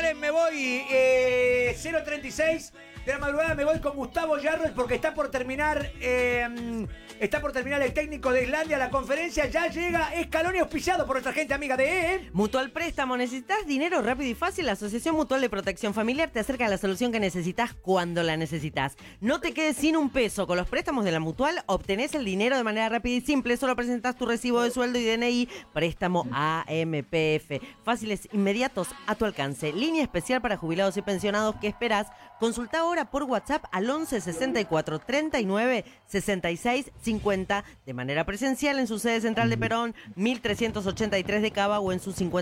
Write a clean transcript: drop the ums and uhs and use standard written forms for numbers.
señores, me voy 0:36 de la madrugada, me voy con Gustavo Yarros porque está por terminar el técnico de Islandia, la conferencia ya llega Scaloni auspiciado por nuestra gente amiga de Mutual Préstamo. ¿Necesitas dinero rápido y fácil? La Asociación Mutual de Protección Familiar te acerca a la solución que necesitas cuando la necesitas. No te quedes sin un peso. Con los préstamos de la Mutual obtenés el dinero de manera rápida y simple. Solo presentas tu recibo de sueldo y DNI. Préstamo AMPF. Fáciles, inmediatos, a tu alcance. Línea especial para jubilados y pensionados. ¿Qué esperás? Consulta ahora por WhatsApp al 11 64 39 66 50 de manera presencial en su sede central de Perón, 1383 de Cava o en sus 50